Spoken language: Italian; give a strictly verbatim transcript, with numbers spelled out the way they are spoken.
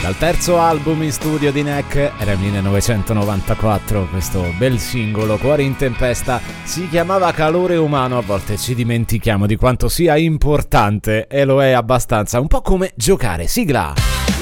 Dal terzo album in studio di Neck, era il millenovecentonovantaquattro, questo bel singolo Cuore in tempesta si chiamava Calore umano. A volte ci dimentichiamo di quanto sia importante, e lo è abbastanza, un po' come giocare. Sigla!